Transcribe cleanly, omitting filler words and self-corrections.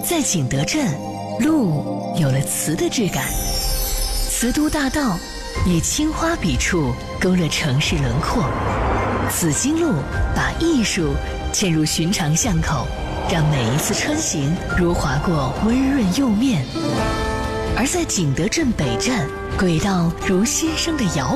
在景德镇，路有了瓷的质感。瓷都大道以青花笔触勾勒城市轮廓，紫荆路把艺术嵌入寻常巷口，让每一次穿行如划过温润釉面。而在景德镇北站，轨道如新生的摇